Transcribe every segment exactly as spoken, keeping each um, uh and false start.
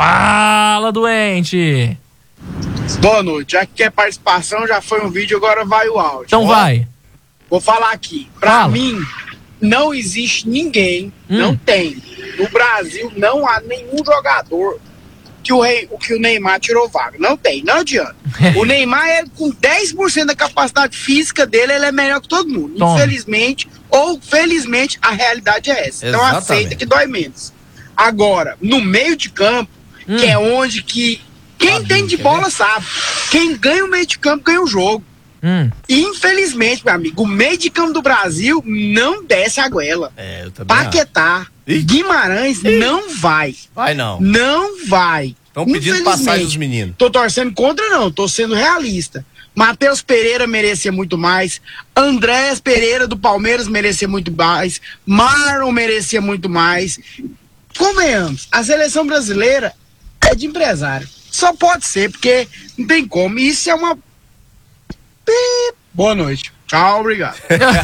Fala, doente! Boa noite. Já que quer participação, já foi um vídeo, agora vai o áudio. Então Ó, vai. Vou falar aqui. Pra Fala. mim, não existe ninguém, Hum. não tem. No Brasil, não há nenhum jogador que o, rei, que o Neymar tirou vaga. Não tem, não adianta. O Neymar, é, com dez por cento da capacidade física dele, ele é melhor que todo mundo. Toma. Infelizmente, ou felizmente, a realidade é essa. Então Exatamente. aceita que dói menos. Agora, no meio de campo, Hum. que é onde que quem Sabe, tem de quer bola sabe. Quem ganha o meio de campo ganha o jogo. Hum. Infelizmente, meu amigo, o meio de campo do Brasil não desce a goela. É, eu também acho. Paquetá, Ih. Guimarães não vai. Vai não. Não vai. Estão pedindo Infelizmente. passagem dos meninos. Tô torcendo contra, não, tô sendo realista. Matheus Pereira merecia muito mais. Andrés Pereira do Palmeiras merecia muito mais. Marlon merecia muito mais. Convenhamos, a seleção brasileira é de empresário. Só pode ser, porque não tem como. Isso é uma. Pi- Boa noite. Tchau, obrigado.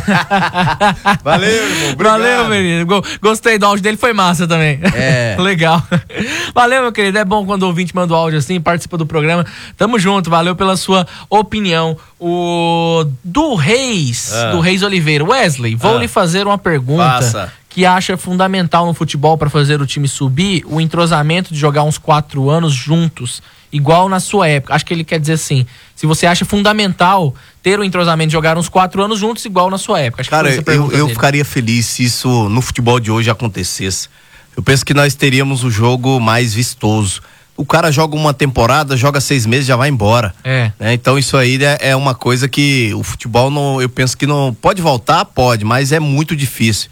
Valeu, irmão. Obrigado. Valeu, menino. Go- Gostei do áudio dele, foi massa também. É. Legal. Valeu, meu querido. É bom quando o ouvinte manda o áudio assim, participa do programa. Tamo junto, valeu pela sua opinião. O do Reis, Ah. do Reis Oliveira. Wesley, vou Ah. lhe fazer uma pergunta Faça. que acha fundamental no futebol para fazer o time subir, o entrosamento de jogar uns quatro anos juntos, igual na sua época. Acho que ele quer dizer assim, se você acha fundamental ter o entrosamento de jogar uns quatro anos juntos, igual na sua época. Acho que Cara, foi essa a eu, pergunta eu dele. ficaria feliz se isso no futebol de hoje acontecesse. Eu penso que nós teríamos o jogo mais vistoso. O cara joga uma temporada, joga seis meses, já vai embora. É. Né? Então isso aí é, é uma coisa que o futebol, não, eu penso que não pode voltar, pode, mas é muito difícil.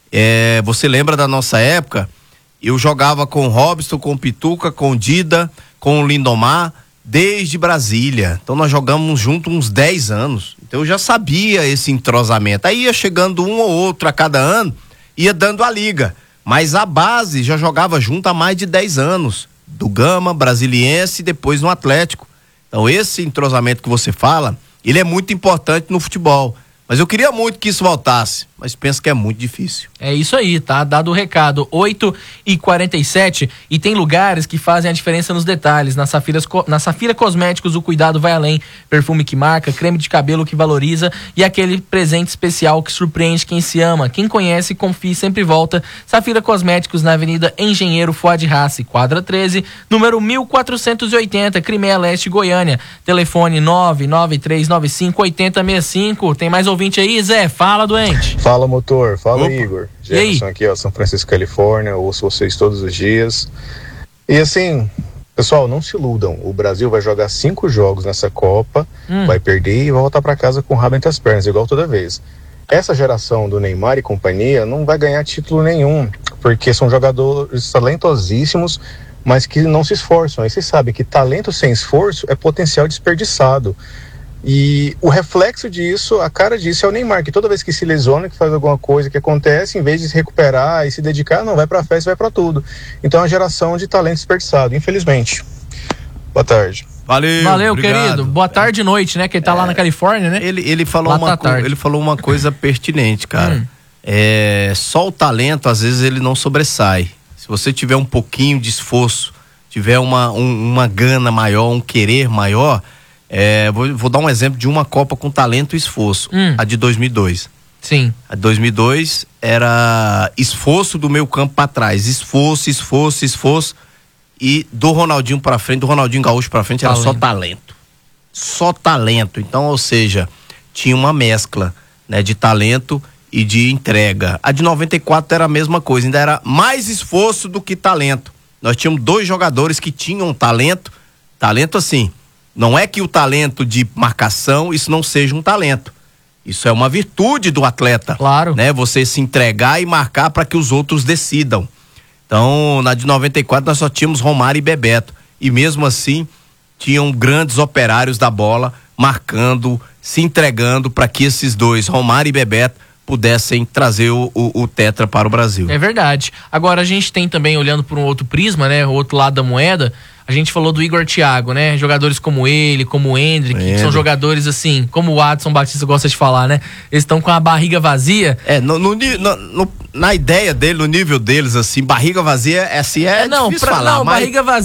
É, você lembra da nossa época? Eu jogava com o Robson, com o Pituca, com o Dida, com o Lindomar, desde Brasília. Então nós jogamos junto uns dez anos. Então eu já sabia esse entrosamento. Aí ia chegando um ou outro a cada ano, ia dando a liga. Mas a base já jogava junto há mais de dez anos. Do Gama, Brasiliense e depois no Atlético. Então esse entrosamento que você fala, ele é muito importante no futebol. Mas eu queria muito que isso voltasse, mas penso que é muito difícil. É isso aí, tá? Dado o recado, oito e quarenta e sete, e tem lugares que fazem a diferença nos detalhes. Na, Safiras, na Safira Cosméticos, o cuidado vai além. Perfume que marca, creme de cabelo que valoriza e aquele presente especial que surpreende quem se ama. Quem conhece, confia e sempre volta. Safira Cosméticos, na Avenida Engenheiro Fuad Rassi, quadra treze, número mil quatrocentos e oitenta, Crimeia Leste, Goiânia. Telefone nove nove três nove cinco oito zero seis cinco. Tem mais ouvinte aí, Zé? Fala, doente. Fala, motor. Fala, Opa. Igor. E aí? Jefferson aqui, ó, São Francisco, Califórnia. Ouço vocês todos os dias. E assim, pessoal, não se iludam. O Brasil vai jogar cinco jogos nessa Copa, Hum. vai perder e vai voltar para casa com o rabo entre as pernas, igual toda vez. Essa geração do Neymar e companhia não vai ganhar título nenhum, porque são jogadores talentosíssimos, mas que não se esforçam. Aí vocês sabem que talento sem esforço é potencial desperdiçado. E o reflexo disso, a cara disso é o Neymar, que toda vez que se lesiona, que faz alguma coisa que acontece, em vez de se recuperar e se dedicar, não, vai pra festa, vai pra tudo. Então é uma geração de talento desperdiçado, infelizmente. Boa tarde. Valeu, Valeu, obrigado. querido. Boa tarde e noite, né? Que ele tá lá na Califórnia, né? Ele, ele, falou Lá uma tá co- tarde. ele falou uma coisa pertinente, cara. Hum. É, só o talento, às vezes, ele não sobressai. Se você tiver um pouquinho de esforço, tiver uma, um- uma gana maior, um querer maior, é, vou, vou dar um exemplo de uma Copa com talento e esforço. Hum. A de dois mil e dois. Sim. A de dois mil e dois era esforço do meio campo pra trás. Esforço, esforço, esforço. E do Ronaldinho pra frente, do Ronaldinho Gaúcho pra frente, era só talento. Só talento. Então, ou seja, tinha uma mescla, né, de talento e de entrega. A de noventa e quatro era a mesma coisa, ainda era mais esforço do que talento. Nós tínhamos dois jogadores que tinham talento, talento assim, não é que o talento de marcação, isso não seja um talento. Isso é uma virtude do atleta. Claro. Né? Você se entregar e marcar para que os outros decidam. Então, na de noventa e quatro nós só tínhamos Romário e Bebeto. E mesmo assim, tinham grandes operários da bola marcando, se entregando para que esses dois, Romário e Bebeto, pudessem trazer o, o, o tetra para o Brasil. É verdade. Agora a gente tem também, olhando por um outro prisma, né? O outro lado da moeda, a gente falou do Igor Thiago, né? Jogadores como ele, como o Hendrick, que Hendrick. são jogadores assim, como o Adson Batista gosta de falar, né? Eles estão com a barriga vazia. É, no, no, no, no, na ideia dele, no nível deles, assim, barriga vazia, assim, é, não, difícil pra- falar, não, mas... barriga vazia.